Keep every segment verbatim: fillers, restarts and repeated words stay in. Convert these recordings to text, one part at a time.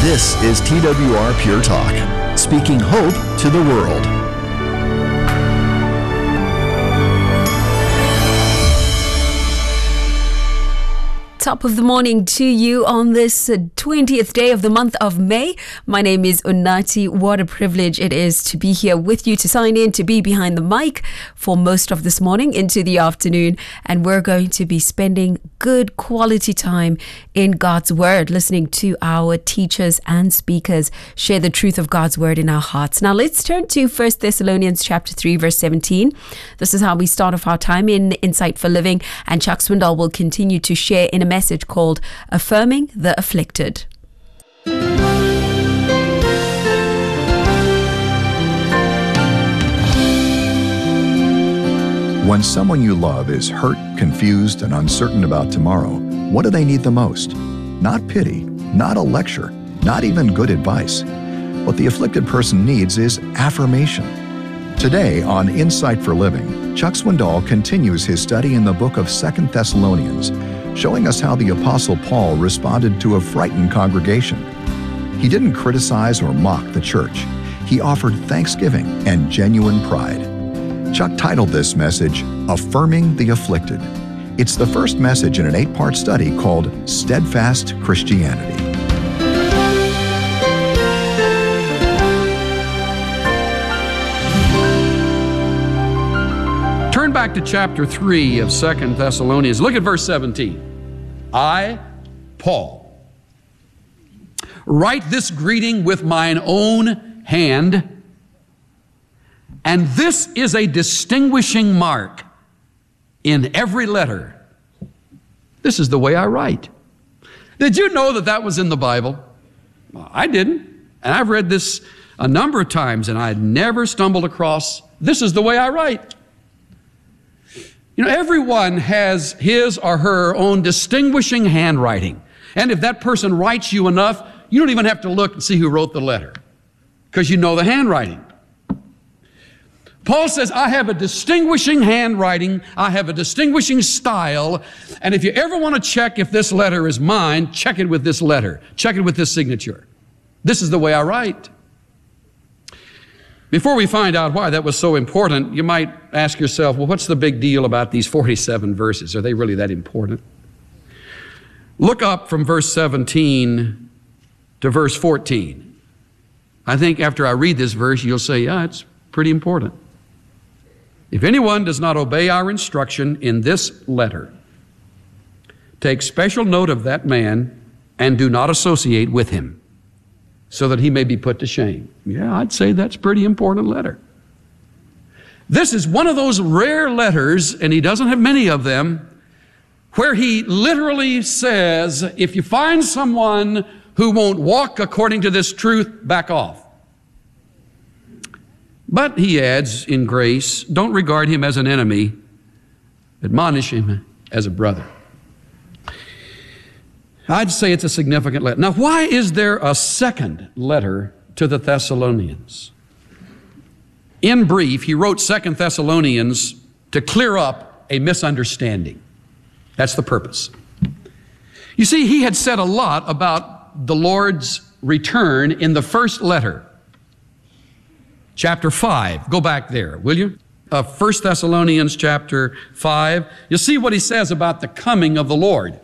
This is T W R Pure Talk, speaking hope to the world. Top of the morning to you on this twentieth day of the month of May. My name is Unati. What a privilege it is to be here with you, to sign in, to be behind the mic for most of this morning into the afternoon. And we're going to be spending good quality time in God's Word, listening to our teachers and speakers share the truth of God's Word in our hearts. Now let's turn to First Thessalonians chapter three, verse seventeen. This is how we start off our time in Insight for Living. And Chuck Swindoll will continue to share in a message called Affirming the Afflicted. When someone you love is hurt, confused, and uncertain about tomorrow, what do they need the most? Not pity, not a lecture, not even good advice. What the afflicted person needs is affirmation. Today on Insight for Living, Chuck Swindoll continues his study in the book of Second Thessalonians, showing us how the Apostle Paul responded to a frightened congregation. He didn't criticize or mock the church. He offered thanksgiving and genuine pride. Chuck titled this message, Affirming the Afflicted. It's the first message in an eight-part study called Steadfast Christianity. Turn back to chapter three of Second Thessalonians. Look at verse seventeen. I, Paul, write this greeting with mine own hand, and this is a distinguishing mark in every letter. This is the way I write. Did you know that that was in the Bible? Well, I didn't. And I've read this a number of times, and I had never stumbled across, this is the way I write. You know, everyone has his or her own distinguishing handwriting. And if that person writes you enough, you don't even have to look and see who wrote the letter, because you know the handwriting. Paul says, I have a distinguishing handwriting, I have a distinguishing style, and if you ever want to check if this letter is mine, check it with this letter. Check it with this signature. This is the way I write. Before we find out why that was so important, you might ask yourself, well, what's the big deal about these forty-seven verses? Are they really that important? Look up from verse seventeen to verse fourteen. I think after I read this verse, you'll say, yeah, it's pretty important. If anyone does not obey our instruction in this letter, take special note of that man and do not associate with him, so that he may be put to shame. Yeah, I'd say that's a pretty important letter. This is one of those rare letters, and he doesn't have many of them, where he literally says, if you find someone who won't walk according to this truth, back off. But he adds in grace, don't regard him as an enemy, admonish him as a brother. I'd say it's a significant letter. Now, why is there a second letter to the Thessalonians? In brief, he wrote Second Thessalonians to clear up a misunderstanding. That's the purpose. You see, he had said a lot about the Lord's return in the first letter. Chapter five, go back there, will you? Uh, First Thessalonians chapter five. You'll see what he says about the coming of the Lord.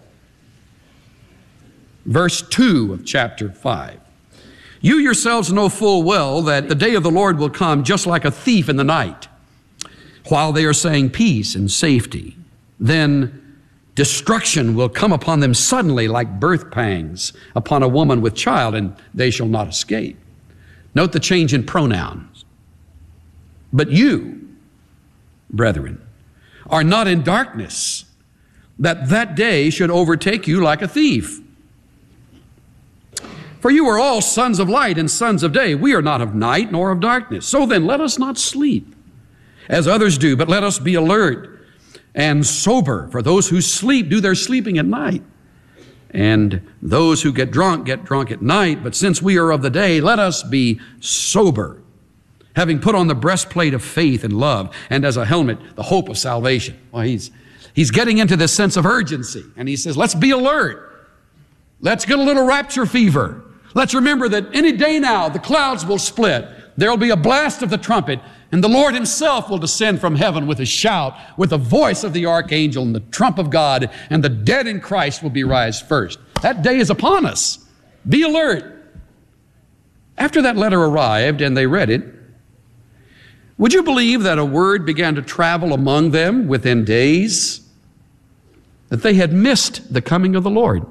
Verse two of chapter five. You yourselves know full well that the day of the Lord will come just like a thief in the night. While they are saying peace and safety, then destruction will come upon them suddenly like birth pangs upon a woman with child, and they shall not escape. Note the change in pronouns. But you, brethren, are not in darkness, that that day should overtake you like a thief. For you are all sons of light and sons of day. We are not of night nor of darkness. So then let us not sleep as others do, but let us be alert and sober. For those who sleep do their sleeping at night, and those who get drunk get drunk at night. But since we are of the day, let us be sober, having put on the breastplate of faith and love, and as a helmet, the hope of salvation. Well, he's, he's getting into this sense of urgency, and he says, let's be alert. Let's get a little rapture fever. Let's remember that any day now the clouds will split. There will be a blast of the trumpet, and the Lord himself will descend from heaven with a shout, with the voice of the archangel and the trump of God, and the dead in Christ will be raised first. That day is upon us. Be alert. After that letter arrived and they read it, would you believe that a word began to travel among them within days that they had missed the coming of the Lord?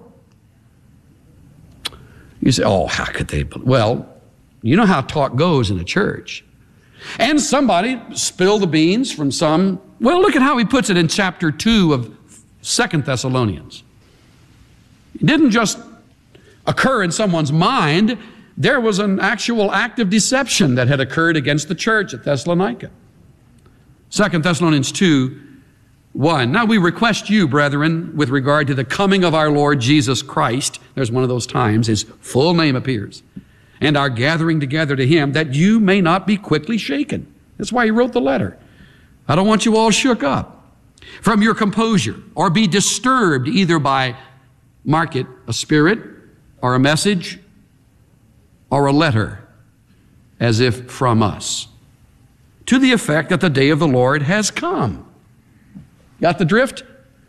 You say, oh, how could they? Well, you know how talk goes in a church. And somebody spilled the beans from some, well, look at how he puts it in chapter two of Second Thessalonians. It didn't just occur in someone's mind. There was an actual act of deception that had occurred against the church at Thessalonica. Second Thessalonians two, one. Now we request you, brethren, with regard to the coming of our Lord Jesus Christ, there's one of those times his full name appears, and our gathering together to him, that you may not be quickly shaken. That's why he wrote the letter. I don't want you all shook up from your composure, or be disturbed either by, mark it, a spirit, or a message, or a letter, as if from us, to the effect that the day of the Lord has come. Got the drift?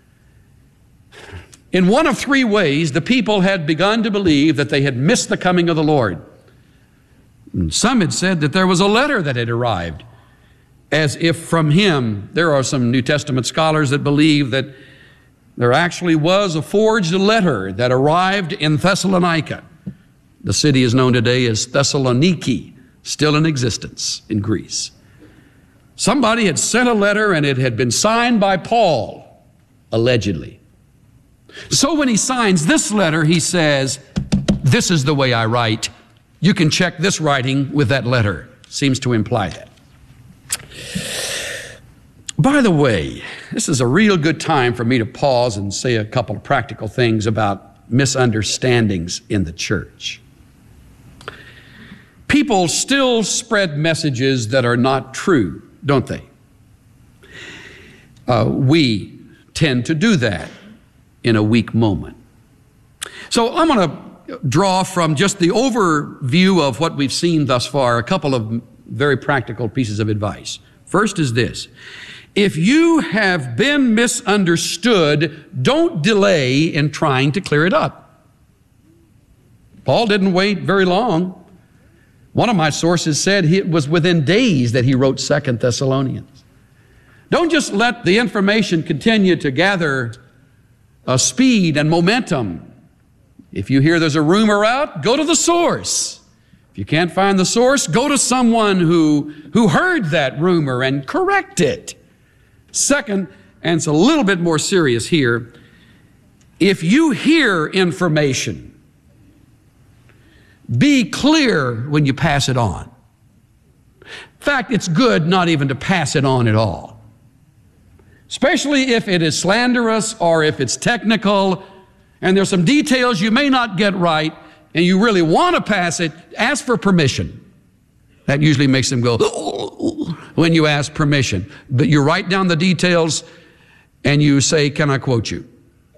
In one of three ways, the people had begun to believe that they had missed the coming of the Lord. And some had said that there was a letter that had arrived, as if from him. There are some New Testament scholars that believe that there actually was a forged letter that arrived in Thessalonica. The city is known today as Thessaloniki, still in existence in Greece. Somebody had sent a letter and it had been signed by Paul, allegedly. So when he signs this letter, he says, this is the way I write. You can check this writing with that letter. Seems to imply that. By the way, this is a real good time for me to pause and say a couple of practical things about misunderstandings in the church. People still spread messages that are not true, don't they? Uh, we tend to do that in a weak moment. So I'm going to draw from just the overview of what we've seen thus far a couple of very practical pieces of advice. First is this: if you have been misunderstood, don't delay in trying to clear it up. Paul didn't wait very long. One of my sources said it was within days that he wrote Second Thessalonians. Don't just let the information continue to gather uh, speed and momentum. If you hear there's a rumor out, go to the source. If you can't find the source, go to someone who, who heard that rumor and correct it. Second, and it's a little bit more serious here, if you hear information, be clear when you pass it on. In fact, it's good not even to pass it on at all. Especially if it is slanderous or if it's technical and there's some details you may not get right and you really want to pass it, ask for permission. That usually makes them go, when you ask permission. But you write down the details and you say, can I quote you?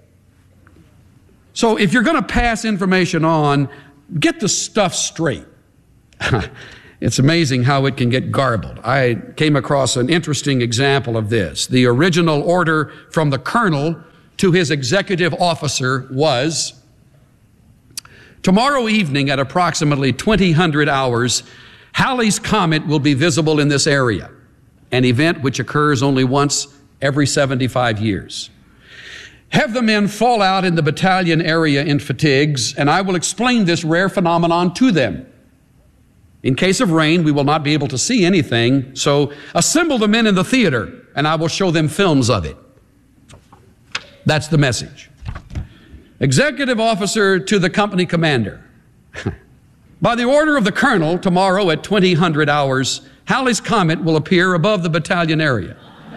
So if you're going to pass information on, get the stuff straight. It's amazing how it can get garbled. I came across an interesting example of this. The original order from the colonel to his executive officer was, tomorrow evening at approximately twenty hundred hours, Halley's Comet will be visible in this area, an event which occurs only once every seventy-five years. Have the men fall out in the battalion area in fatigues, and I will explain this rare phenomenon to them. In case of rain, we will not be able to see anything, so assemble the men in the theater, and I will show them films of it. That's the message. Executive officer to the company commander. By the order of the colonel, tomorrow at twenty hundred hours, Halley's Comet will appear above the battalion area.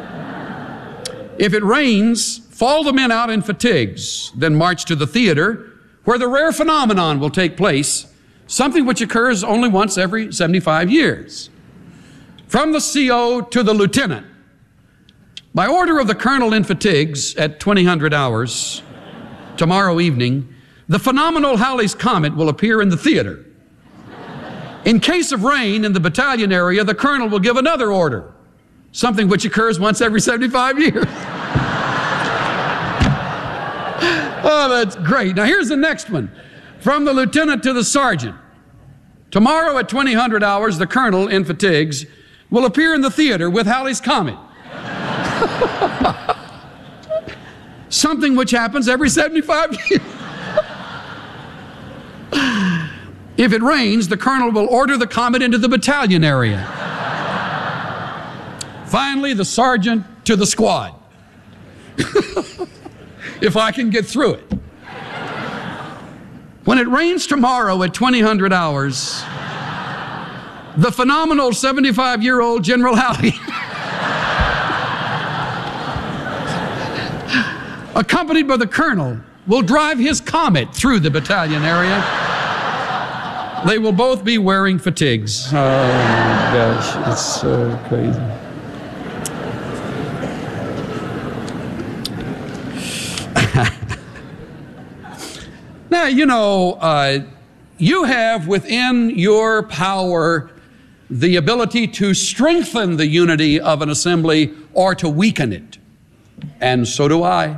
If it rains, fall the men out in fatigues, then march to the theater where the rare phenomenon will take place, something which occurs only once every seventy-five years. From the C O to the lieutenant, by order of the colonel in fatigues at twenty hundred hours, tomorrow evening, the phenomenal Halley's Comet will appear in the theater. In case of rain in the battalion area, the colonel will give another order, something which occurs once every seventy-five years. Oh, that's great. Now here's the next one. From the lieutenant to the sergeant. Tomorrow at twenty hundred hours, the colonel in fatigues will appear in the theater with Halley's Comet. Something which happens every seventy-five years. If it rains, the colonel will order the comet into the battalion area. Finally, the sergeant to the squad. If I can get through it. When it rains tomorrow at twenty hundred hours, the phenomenal seventy-five-year-old General Halley, accompanied by the colonel, will drive his comet through the battalion area. They will both be wearing fatigues. Oh my gosh, it's so crazy. Now, you know, uh, you have within your power the ability to strengthen the unity of an assembly or to weaken it. And so do I.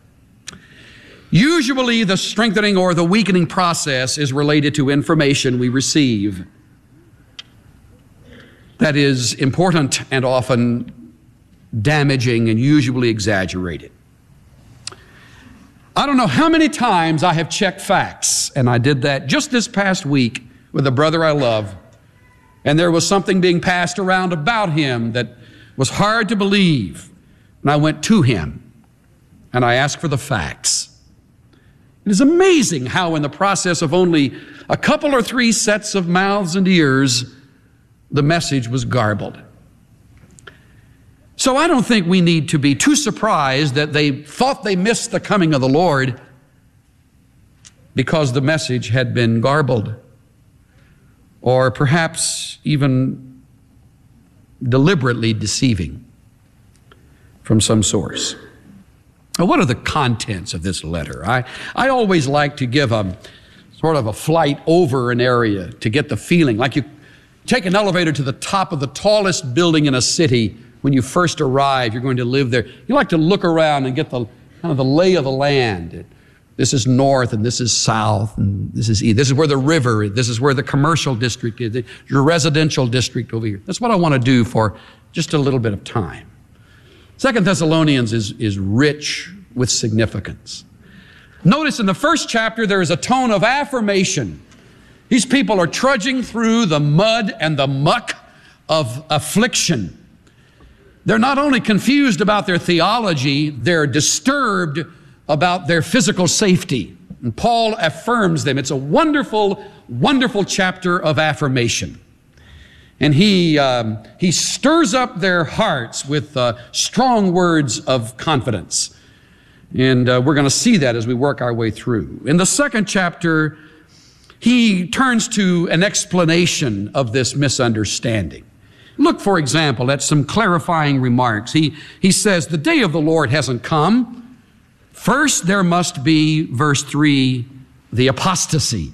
Usually the strengthening or the weakening process is related to information we receive that is important and often damaging and usually exaggerated. I don't know how many times I have checked facts, and I did that just this past week with a brother I love, and there was something being passed around about him that was hard to believe, and I went to him and I asked for the facts. It is amazing how in the process of only a couple or three sets of mouths and ears, the message was garbled. So I don't think we need to be too surprised that they thought they missed the coming of the Lord because the message had been garbled, or perhaps even deliberately deceiving from some source. Now, what are the contents of this letter? I, I always like to give a sort of a flight over an area to get the feeling, like you take an elevator to the top of the tallest building in a city. When you first arrive, you're going to live there. You like to look around and get the kind of the lay of the land. This is north and this is south and this is east. This is where the river is. This is where the commercial district is. Your residential district over here. That's what I want to do for just a little bit of time. Second Thessalonians is, is rich with significance. Notice in the first chapter there is a tone of affirmation. These people are trudging through the mud and the muck of affliction. They're not only confused about their theology, they're disturbed about their physical safety. And Paul affirms them. It's a wonderful, wonderful chapter of affirmation. And he, um, he stirs up their hearts with uh, strong words of confidence. And uh, we're going to see that as we work our way through. In the second chapter, he turns to an explanation of this misunderstanding. Look, for example, at some clarifying remarks. He, he says, the day of the Lord hasn't come. First, there must be, verse three, the apostasy.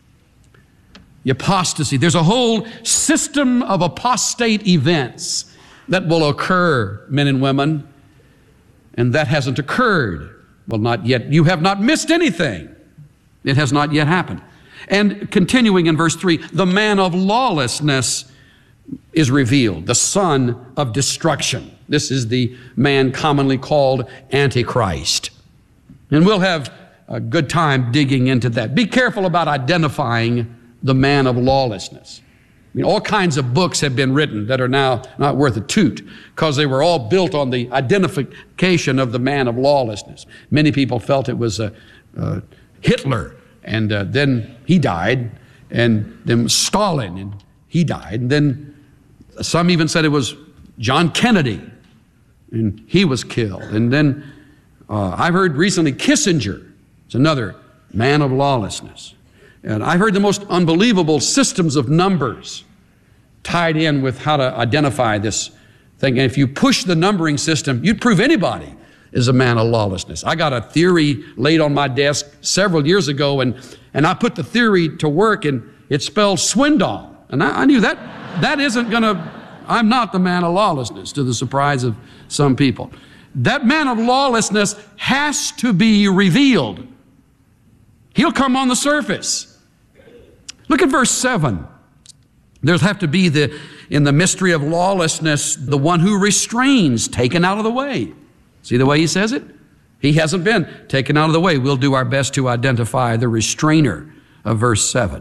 The apostasy. There's a whole system of apostate events that will occur, men and women, and that hasn't occurred. Well, not yet. You have not missed anything. It has not yet happened. And continuing in verse three, the man of lawlessness is revealed, the son of destruction. This is the man commonly called Antichrist. And we'll have a good time digging into that. Be careful about identifying the man of lawlessness. I mean, all kinds of books have been written that are now not worth a toot because they were all built on the identification of the man of lawlessness. Many people felt it was uh, uh, Hitler, and uh, then he died, and then Stalin, and he died, and then some even said it was John Kennedy, and he was killed. And then uh, I've heard recently Kissinger is another man of lawlessness. And I've heard the most unbelievable systems of numbers tied in with how to identify this thing. And if you push the numbering system, you'd prove anybody is a man of lawlessness. I got a theory laid on my desk several years ago, and, and I put the theory to work, and it spelled Swindoll. And I, I knew that that isn't going to, I'm not the man of lawlessness, to the surprise of some people. That man of lawlessness has to be revealed. He'll come on the surface. Look at verse seven. There'll have to be the, in the mystery of lawlessness, the one who restrains, taken out of the way. See the way he says it? He hasn't been taken out of the way. We'll do our best to identify the restrainer of verse seven.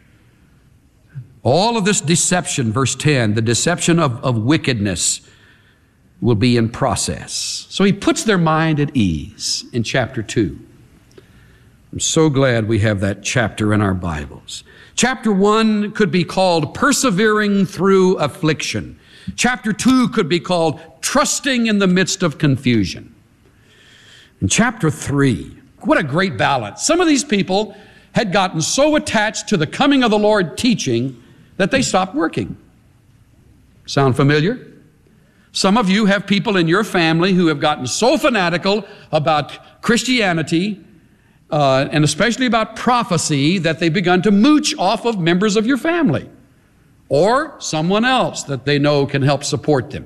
All of this deception, verse ten, the deception of, of wickedness will be in process. So he puts their mind at ease in chapter two. I'm so glad we have that chapter in our Bibles. Chapter one could be called Persevering Through Affliction. Chapter two could be called Trusting in the Midst of Confusion. In chapter three, what a great balance. Some of these people had gotten so attached to the coming of the Lord teaching that they stopped working. Sound familiar? Some of you have people in your family who have gotten so fanatical about Christianity, uh, and especially about prophecy, that they've begun to mooch off of members of your family or someone else that they know can help support them.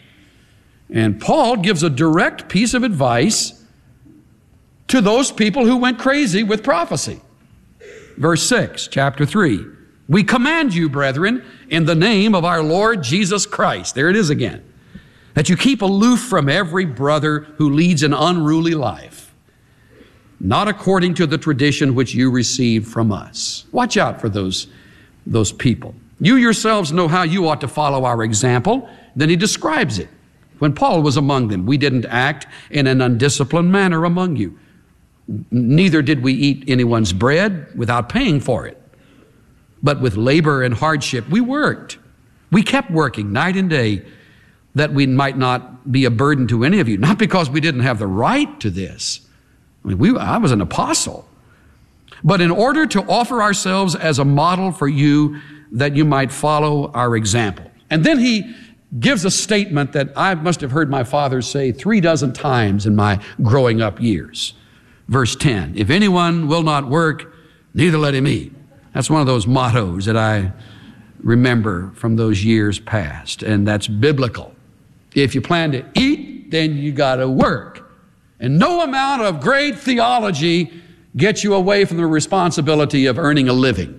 And Paul gives a direct piece of advice to those people who went crazy with prophecy. Verse six, chapter three. We command you, brethren, in the name of our Lord Jesus Christ. There it is again. That you keep aloof from every brother who leads an unruly life, not according to the tradition which you received from us. Watch out for those, those people. You yourselves know how you ought to follow our example. Then he describes it. When Paul was among them, we didn't act in an undisciplined manner among you. Neither did we eat anyone's bread without paying for it. But with labor and hardship, we worked. We kept working night and day, that we might not be a burden to any of you. Not because we didn't have the right to this. I mean, we, I was an apostle. But in order to offer ourselves as a model for you, that you might follow our example. And then he gives a statement that I must have heard my father say three dozen times in my growing up years. Verse ten, if anyone will not work, neither let him eat. That's one of those mottos that I remember from those years past, and that's biblical. If you plan to eat, then you got to work. And no amount of great theology gets you away from the responsibility of earning a living.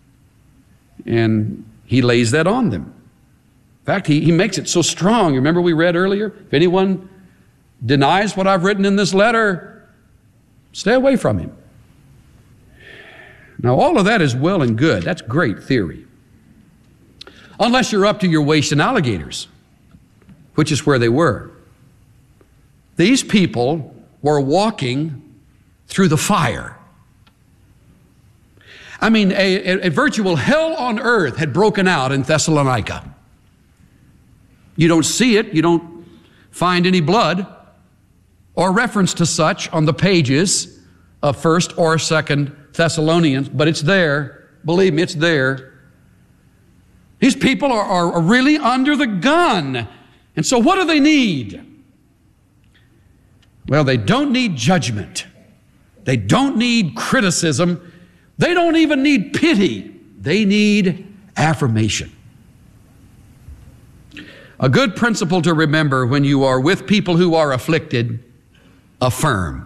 And he lays that on them. In fact, he, he makes it so strong. Remember we read earlier, if anyone denies what I've written in this letter, stay away from him. Now, all of that is well and good. That's great theory. Unless you're up to your waist in alligators, which is where they were. These people were walking through the fire. I mean, a, a, a virtual hell on earth had broken out in Thessalonica. You don't see it. You don't find any blood or reference to such on the pages of First or Second Thessalonians, but it's there. Believe me, it's there. These people are, are really under the gun. And so what do they need? Well, they don't need judgment. They don't need criticism. They don't even need pity. They need affirmation. A good principle to remember when you are with people who are afflicted, affirm.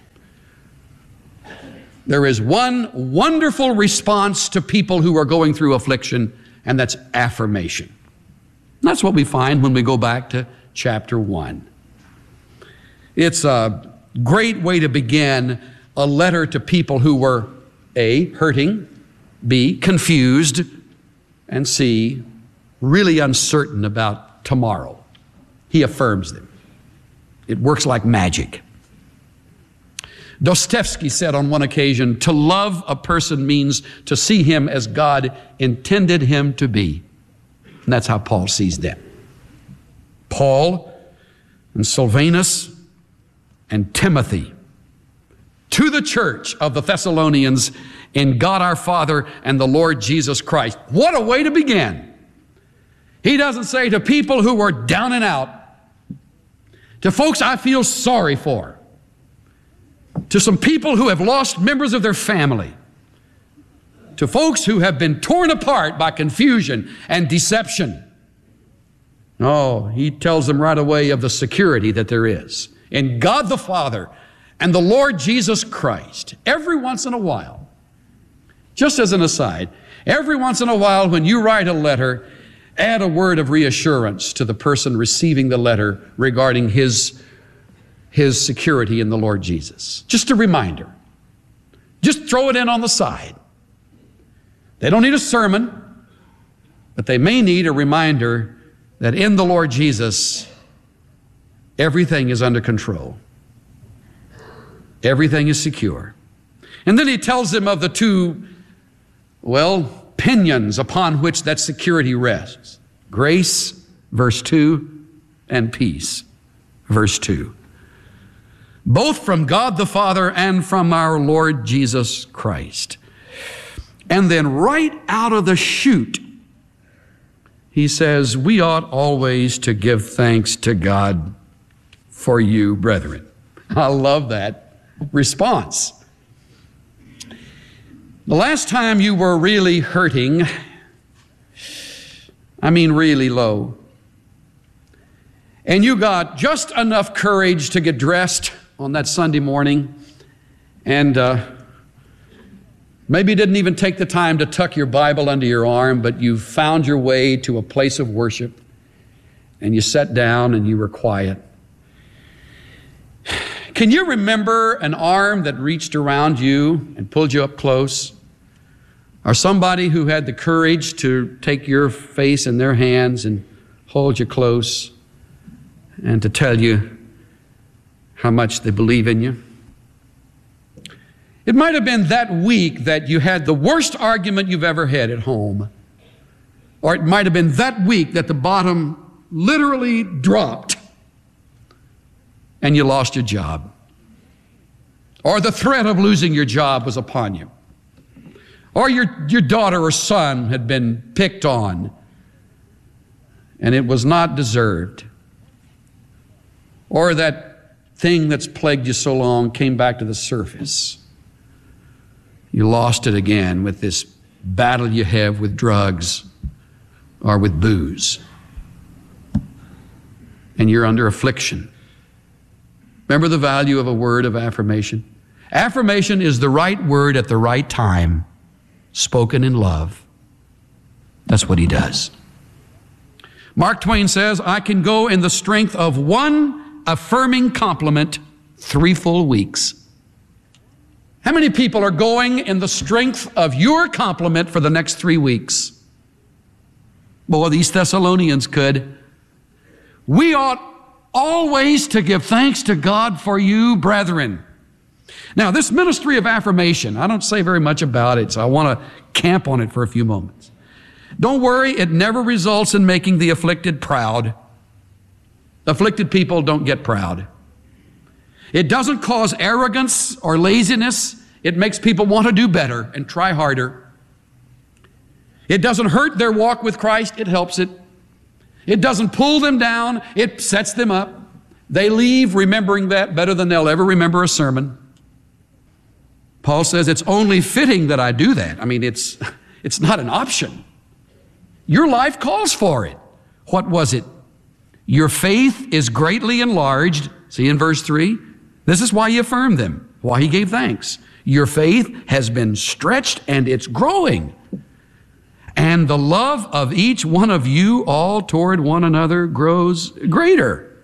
There is one wonderful response to people who are going through affliction, and that's affirmation. And that's what we find when we go back to chapter one. It's a great way to begin a letter to people who were A, hurting, B, confused, and C, really uncertain about tomorrow. He affirms them. It works like magic. Dostoevsky said on one occasion, to love a person means to see him as God intended him to be. And that's how Paul sees them. Paul and Silvanus and Timothy to the church of the Thessalonians in God our Father and the Lord Jesus Christ. What a way to begin. He doesn't say to people who were down and out, to folks I feel sorry for, to some people who have lost members of their family, to folks who have been torn apart by confusion and deception. No, he tells them right away of the security that there is in God the Father and the Lord Jesus Christ. Every once in a while, just as an aside, every once in a while when you write a letter, add a word of reassurance to the person receiving the letter regarding his, his security in the Lord Jesus. Just a reminder. Just throw it in on the side. They don't need a sermon, but they may need a reminder that in the Lord Jesus, everything is under control. Everything is secure. And then he tells them of the two, well, pinions upon which that security rests. Grace, verse two, and peace, verse two. Both from God the Father and from our Lord Jesus Christ. And then right out of the chute, he says, we ought always to give thanks to God for you, brethren. I love that response. The last time you were really hurting, I mean really low, and you got just enough courage to get dressed on that Sunday morning and uh, maybe didn't even take the time to tuck your Bible under your arm, but you found your way to a place of worship and you sat down and you were quiet. Can you remember an arm that reached around you and pulled you up close? Or somebody who had the courage to take your face in their hands and hold you close and to tell you how much they believe in you? It might have been that week that you had the worst argument you've ever had at home. Or it might have been that week that the bottom literally dropped and you lost your job. Or the threat of losing your job was upon you. Or your, your daughter or son had been picked on and it was not deserved. Or that thing that's plagued you so long came back to the surface. You lost it again with this battle you have with drugs or with booze. And you're under affliction. Remember the value of a word of affirmation? Affirmation is the right word at the right time, spoken in love. That's what he does. Mark Twain says, I can go in the strength of one affirming compliment three full weeks. How many people are going in the strength of your compliment for the next three weeks? Boy, these Thessalonians could. We ought always to give thanks to God for you, brethren. Now, this ministry of affirmation, I don't say very much about it, so I want to camp on it for a few moments. Don't worry, it never results in making the afflicted proud. Afflicted people don't get proud. It doesn't cause arrogance or laziness. It makes people want to do better and try harder. It doesn't hurt their walk with Christ. It helps it. It doesn't pull them down. It sets them up. They leave remembering that better than they'll ever remember a sermon. Paul says it's only fitting that I do that. I mean, it's, it's not an option. Your life calls for it. What was it? Your faith is greatly enlarged. See in verse three? This is why he affirmed them, why he gave thanks. Your faith has been stretched and it's growing. And the love of each one of you all toward one another grows greater.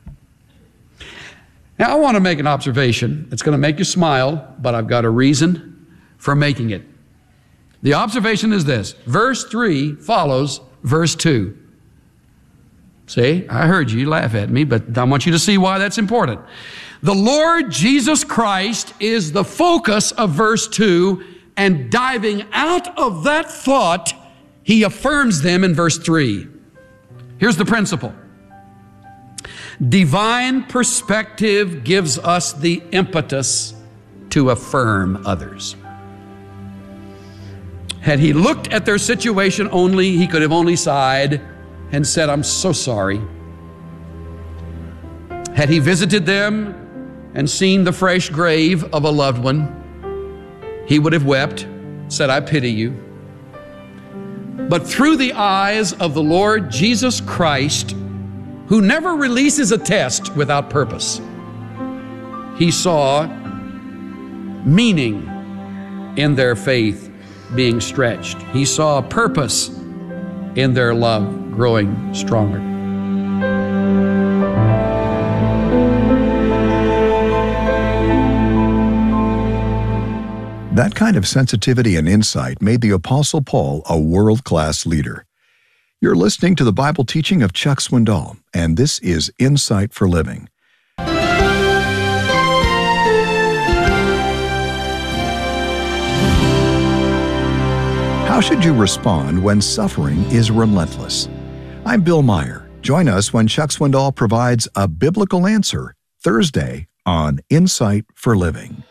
Now, I want to make an observation. It's going to make you smile, but I've got a reason for making it. The observation is this. Verse three follows verse two. See, I heard you laugh at me, but I want you to see why that's important. The Lord Jesus Christ is the focus of verse two, and diving out of that thought, he affirms them in verse three. Here's the principle. Divine perspective gives us the impetus to affirm others. Had he looked at their situation only, he could have only sighed and said, I'm so sorry. Had he visited them and seen the fresh grave of a loved one, he would have wept, said, I pity you. But through the eyes of the Lord Jesus Christ, who never releases a test without purpose, he saw meaning in their faith being stretched. He saw purpose in their love growing stronger. That kind of sensitivity and insight made the Apostle Paul a world-class leader. You're listening to the Bible teaching of Chuck Swindoll, and this is Insight for Living. How should you respond when suffering is relentless? I'm Bill Meyer. Join us when Chuck Swindoll provides a biblical answer Thursday on Insight for Living.